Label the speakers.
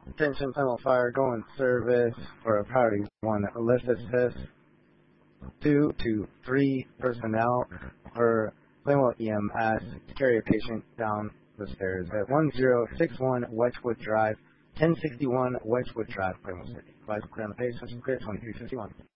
Speaker 1: Attention, Plymouth Fire, go in service for a priority 1 lift assist. 2 to 3 personnel for Plymouth EMS to carry a patient down the stairs at 1061 Wedgwood Drive, 1061 Wedgwood Drive, Plymouth City. Advise clear on the patient, clear 2351.